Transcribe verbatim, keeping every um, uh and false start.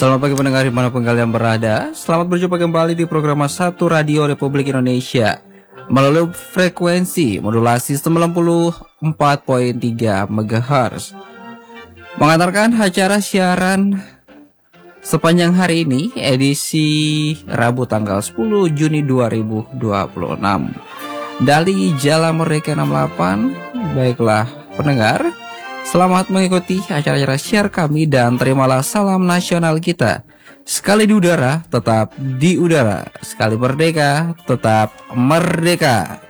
Selamat pagi pendengar dimanapun kalian berada. Selamat berjumpa kembali di program satu Radio Republik Indonesia melalui frekuensi modulasi sembilan puluh empat koma tiga megahertz. Mengantarkan acara siaran sepanjang hari ini, edisi Rabu tanggal sepuluh Juni dua ribu dua puluh enam dari Jalan Merdeka enam puluh delapan. Baiklah pendengar, selamat mengikuti acara-acara siar kami dan terimalah salam nasional kita. Sekali di udara, tetap di udara. Sekali merdeka, tetap merdeka.